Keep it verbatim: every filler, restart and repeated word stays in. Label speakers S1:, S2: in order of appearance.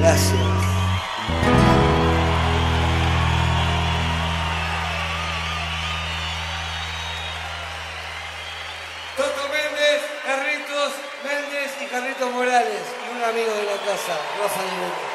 S1: Gracias. Toto Méndez, Carlitos Méndez y Carlitos Morales, y un amigo de la casa, Rafa Di Benedetto.